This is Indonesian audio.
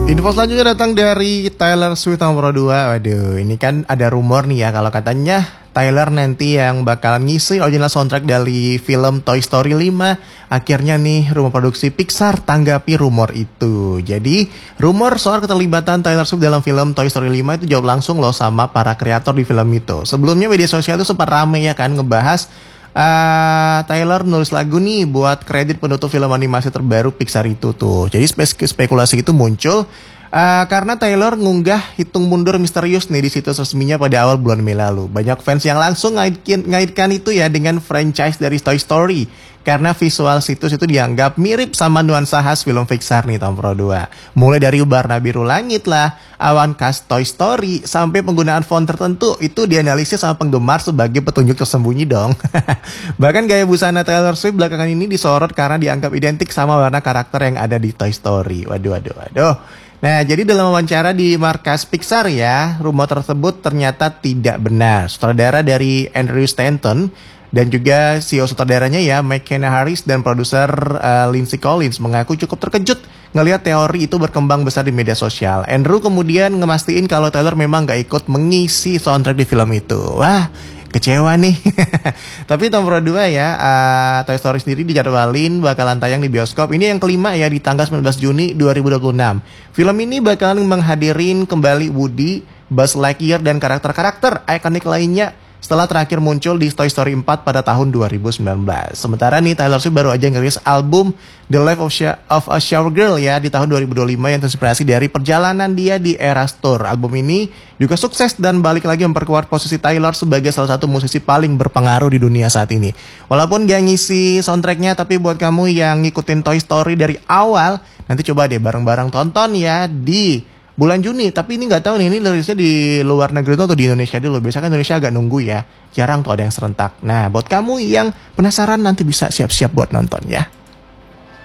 Info selanjutnya datang dari Taylor Swift nomor 2. Waduh, ini kan ada rumor nih ya kalau katanya Taylor nanti yang bakalan ngisi original soundtrack dari film Toy Story 5. Akhirnya nih rumah produksi Pixar tanggapi rumor itu. Jadi rumor soal keterlibatan Taylor Swift dalam film Toy Story 5 itu jawab langsung loh sama para kreator di film itu. Sebelumnya media sosial itu sempat rame ya kan ngebahas Taylor nulis lagu nih buat kredit penutup film animasi terbaru Pixar itu tuh. Jadi spekulasi itu muncul karena Taylor ngunggah hitung mundur misterius nih di situs resminya pada awal bulan Mei lalu. Banyak fans yang langsung ngaitkan itu ya dengan franchise dari Toy Story. Karena visual situs itu dianggap mirip sama nuansa khas film Pixar nih tahun Pro 2. Mulai dari warna biru langit lah, awan khas Toy Story, sampai penggunaan font tertentu itu dianalisis sama penggemar sebagai petunjuk tersembunyi dong. Bahkan gaya busana Taylor Swift belakangan ini disorot karena dianggap identik sama warna karakter yang ada di Toy Story. Waduh. Nah, jadi dalam wawancara di markas Pixar ya, rumor tersebut ternyata tidak benar. Sutradara dari Andrew Stanton dan juga CEO sutradaranya ya, McKenna Harris dan produser Lindsay Collins mengaku cukup terkejut ngelihat teori itu berkembang besar di media sosial. Andrew kemudian ngemastiin kalau Taylor memang gak ikut mengisi soundtrack di film itu. Wah, kecewa nih. Tapi nomor 2 ya, Toy Story sendiri dijadwalin bakalan tayang di bioskop. Ini yang kelima ya di tanggal 19 Juni 2026. Film ini bakalan menghadirin kembali Woody, Buzz Lightyear dan karakter-karakter ikonik lainnya setelah terakhir muncul di Toy Story 4 pada tahun 2019. Sementara nih Taylor Swift baru aja ngerilis album The Life of a Shower Girl ya di tahun 2025 yang terinspirasi dari perjalanan dia di Eras Tour. Album ini juga sukses dan balik lagi memperkuat posisi Taylor sebagai salah satu musisi paling berpengaruh di dunia saat ini. Walaupun gak ngisi soundtracknya, tapi buat kamu yang ngikutin Toy Story dari awal, nanti coba deh bareng-bareng tonton ya di bulan Juni. Tapi ini nggak tahu nih, ini rilisnya di luar negeri atau di Indonesia dulu. Biasanya kan Indonesia agak nunggu ya, jarang tuh ada yang serentak. Nah, buat kamu yang penasaran nanti bisa siap-siap buat nonton ya.